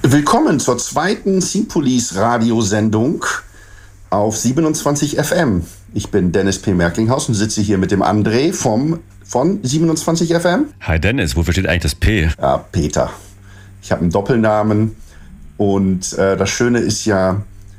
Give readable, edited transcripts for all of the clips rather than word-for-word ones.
Willkommen zur zweiten Sea-Police Radiosendung auf 27 FM. Ich bin Dennis P. Merklinghaus und sitze hier mit dem André von 27 FM. Hi Dennis, wofür steht eigentlich das P? Ja, Peter. Ich habe einen Doppelnamen und das Schöne ist ja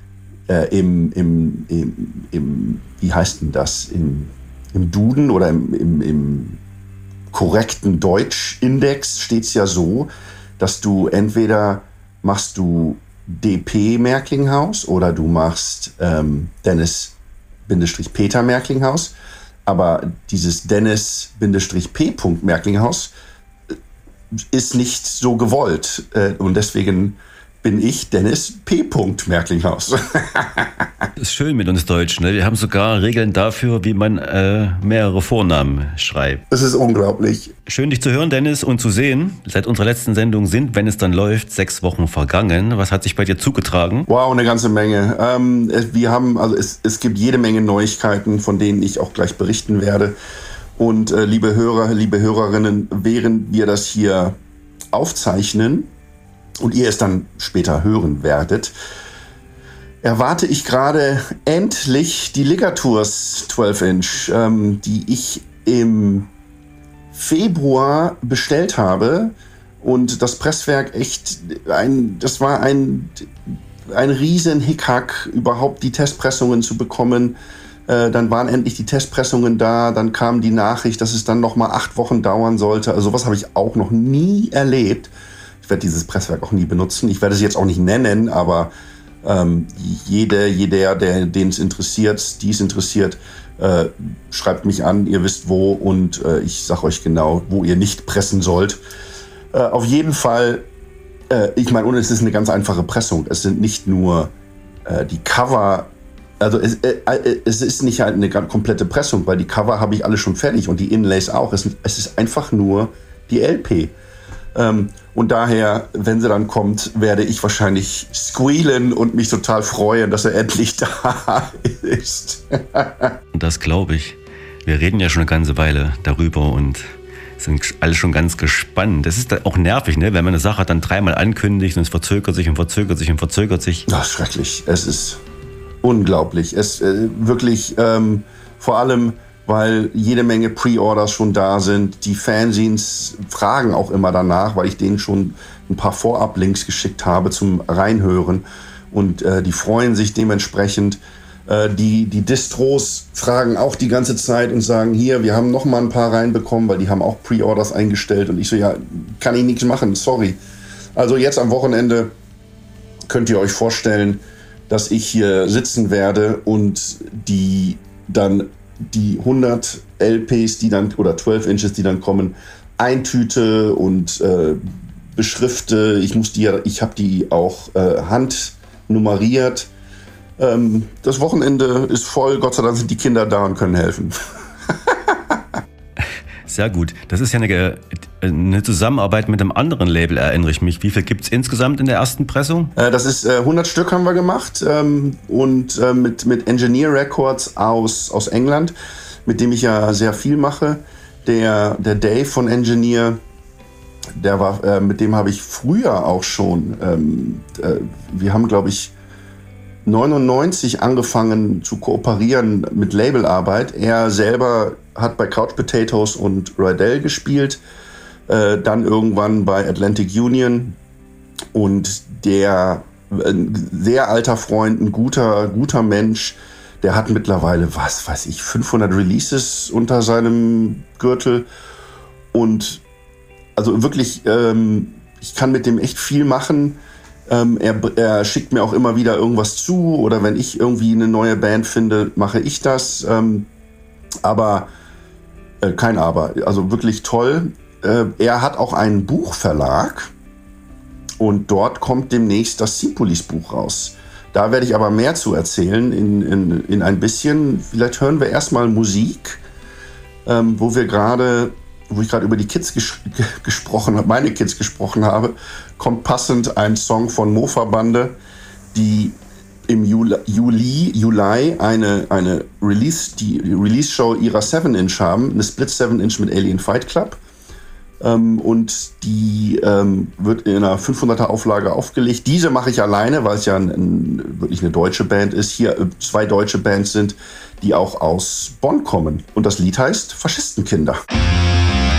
im wie heißt denn das? Im Duden oder im korrekten Deutsch-Index steht es ja so, dass du entweder machst du DP Merklinghaus oder du machst Dennis-Peter Merklinghaus. Aber dieses Dennis-P. Merklinghaus ist nicht so gewollt. Und deswegen bin ich Dennis P. Merklinghaus. Das ist schön mit uns Deutschen, ne? Wir haben sogar Regeln dafür, wie man mehrere Vornamen schreibt. Das ist unglaublich. Schön, dich zu hören, Dennis, und zu sehen. Seit unserer letzten Sendung sind, wenn es dann läuft, 6 Wochen vergangen. Was hat sich bei dir zugetragen? Wow, eine ganze Menge. Es gibt jede Menge Neuigkeiten, von denen ich auch gleich berichten werde. Und liebe Hörer, liebe Hörerinnen, während wir das hier aufzeichnen und ihr es dann später hören werdet, erwarte ich gerade endlich die Ligatures 12-Inch, die ich im Februar bestellt habe. Und das Presswerk das war ein riesen Hickhack, überhaupt die Testpressungen zu bekommen. Dann waren endlich die Testpressungen da, dann kam die Nachricht, dass es dann nochmal 8 Wochen dauern sollte. Also sowas habe ich auch noch nie erlebt. Ich werde dieses Presswerk auch nie benutzen. Ich werde es jetzt auch nicht nennen, aber jeder, den es interessiert, die es interessiert, schreibt mich an, ihr wisst wo und ich sage euch genau, wo ihr nicht pressen sollt. Auf jeden Fall, ich meine, und es ist eine ganz einfache Pressung. Es sind nicht nur die Cover, also es ist nicht halt eine komplette Pressung, weil die Cover habe ich alle schon fertig und die Inlays auch. Es ist einfach nur die LP. Und daher, wenn sie dann kommt, werde ich wahrscheinlich squealen und mich total freuen, dass er endlich da ist. Das glaube ich. Wir reden ja schon eine ganze Weile darüber und sind alle schon ganz gespannt. Das ist auch nervig, ne? Wenn man eine Sache dann 3-mal ankündigt und es verzögert sich und verzögert sich und verzögert sich. Ach, schrecklich. Es ist unglaublich. Es wirklich vor allem, weil jede Menge Pre-Orders schon da sind. Die Fanzines fragen auch immer danach, weil ich denen schon ein paar Vorab-Links geschickt habe zum Reinhören. Und die freuen sich dementsprechend. Die Distros fragen auch die ganze Zeit und sagen, hier, wir haben noch mal ein paar reinbekommen, weil die haben auch Pre-Orders eingestellt. Und ich so, ja, kann ich nichts machen, sorry. Also jetzt am Wochenende könnt ihr euch vorstellen, dass ich hier sitzen werde und die 100 LPs, die dann, oder 12 Inches, die dann kommen, eintüte und beschrifte. Ich habe die auch handnummeriert. Das Wochenende ist voll, Gott sei Dank sind die Kinder da und können helfen. Sehr gut. Das ist ja eine Zusammenarbeit mit einem anderen Label, erinnere ich mich. Wie viel gibt es insgesamt in der ersten Pressung? Das ist 100 Stück haben wir gemacht und mit Engineer Records aus England, mit dem ich ja sehr viel mache. Der Dave von Engineer, mit dem habe ich früher auch schon, wir haben, glaube ich, 99 angefangen zu kooperieren mit Labelarbeit. Er selber hat bei Couch Potatoes und Rydell gespielt, dann irgendwann bei Atlantic Union und der sehr alter Freund, ein guter Mensch, der hat mittlerweile, 500 Releases unter seinem Gürtel und also wirklich, ich kann mit dem echt viel machen. Er schickt mir auch immer wieder irgendwas zu oder wenn ich irgendwie eine neue Band finde, mache ich das. Kein Aber, also wirklich toll. Er hat auch einen Buchverlag und dort kommt demnächst das Sea-Police Buch raus. Da werde ich aber mehr zu erzählen in ein bisschen. Vielleicht hören wir erstmal Musik, wo ich gerade über die Kids gesprochen habe, meine Kids gesprochen habe, kommt passend ein Song von Mofa-Bande, die im Juli eine Release-Show ihrer 7-Inch haben, eine Split 7-Inch mit Alien Fight Club. Und die wird in einer 500er Auflage aufgelegt. Diese mache ich alleine, weil es ja wirklich eine deutsche Band ist. Hier 2 deutsche Bands sind, die auch aus Bonn kommen. Und das Lied heißt Faschistenkinder.